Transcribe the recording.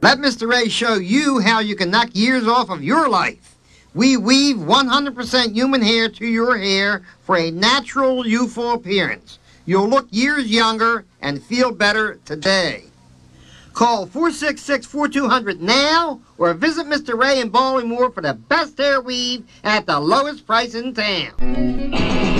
Let Mr. Ray show you how you can knock years off of your life. We weave 100% human hair to your hair for a natural, youthful appearance. You'll look years younger and feel better today. Call 466-4200 now or visit Mr. Ray in Baltimore for the best hair weave at the lowest price in town.